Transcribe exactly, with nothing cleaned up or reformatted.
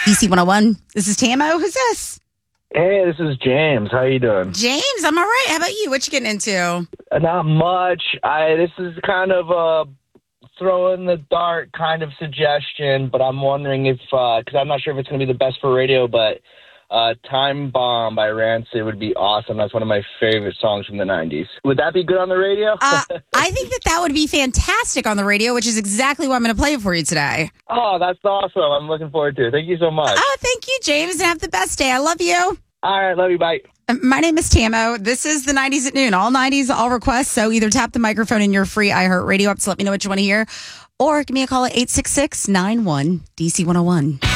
D C one oh one. This is Tamo. Who's this? Hey, this is James. How you doing? James, I'm all right. How about you? What you getting into? Uh, Not much. I this is kind of a throw in the dark kind of suggestion, but I'm wondering if because I'm not sure if it's going to be the best for radio, but uh, "Time Bomb" by Rancid would be awesome. That's one of my favorite songs from the nineties. Would that be good on the radio? uh, I think that that would be fantastic on the radio, which is exactly why I'm going to play it for you today. Oh, that's awesome. I'm looking forward to it. Thank you so much. Oh, thank you, James, and have the best day. I love you. All right, love you. Bye. My name is Tamo. This is the nineties at noon. All nineties, all requests. So either tap the microphone in your free iHeartRadio app to let me know what you want to hear, or give me a call at eight six six, nine one, D C one oh one.